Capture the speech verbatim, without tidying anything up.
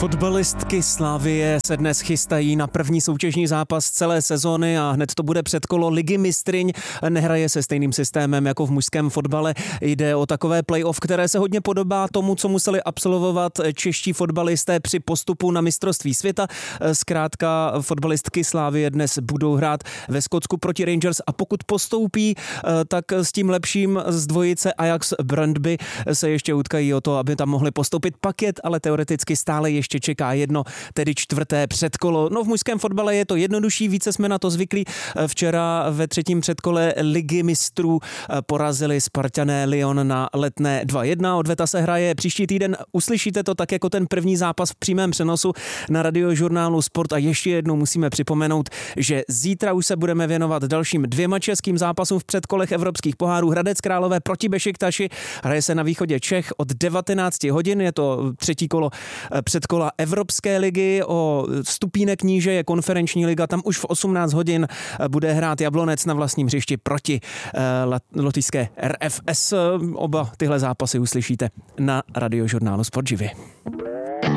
Fotbalistky Slavie se dnes chystají na první soutěžní zápas celé sezony a hned to bude předkolo Ligy mistryň. Nehraje se stejným systémem jako v mužském fotbale. Jde o takové play-off, které se hodně podobá tomu, co museli absolvovat čeští fotbalisté při postupu na mistrovství světa. Zkrátka fotbalistky Slavie dnes budou hrát ve Skotsku proti Rangers a pokud postoupí, tak s tím lepším z dvojice Ajax Brøndby se ještě utkají o to, aby tam mohli postoupit. Paket ale teoreticky stále ještě čeká jedno, tedy čtvrté předkolo. No v mužském fotbale je to jednodušší, více jsme na to zvyklí. Včera ve třetím předkole Ligy mistrů porazili Spartané Lyon na Letné dva jedna. Odveta se hraje příští týden. Uslyšíte to tak jako ten první zápas v přímém přenosu na radiožurnálu Sport a ještě jednou musíme připomenout, že zítra už se budeme věnovat dalším dvěma českým zápasům v předkolech evropských pohárů. Hradec Králové proti Bešiktaši. Hraje se na východě Čech od devatenáct hodin. Je to třetí kolo předkola Evropské ligy. O stupínek níže je konferenční liga. Tam už v osmnáct hodin bude hrát Jablonec na vlastním hřišti proti uh, lotyšské R F S. Oba tyhle zápasy uslyšíte na radiožurnálu Sport živě.